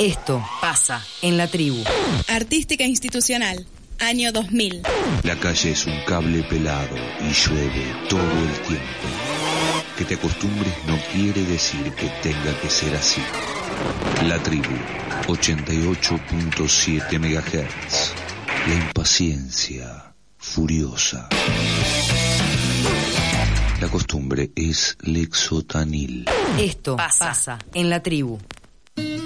Esto pasa en la tribu. Artística institucional, año 2000. La calle es un cable pelado y llueve todo el tiempo. Que te acostumbres no quiere decir que tenga que ser así. La tribu, 88.7 MHz. La impaciencia furiosa. La costumbre es lexotanil. Esto pasa en la tribu.